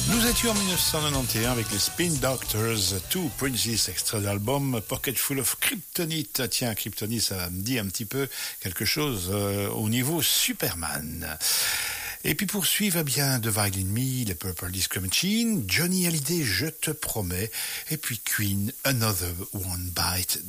Nous étions en 1991 avec les Spin Doctors, Two Princes, extrait d'album Pocket Full of Kryptonite. Tiens, Kryptonite, ça me dit un petit peu quelque chose au niveau Superman. Et puis poursuivre bien The Violin Me, les Purple Disco Machine, Johnny Hallyday, Je te promets, et puis Queen, Another One Bite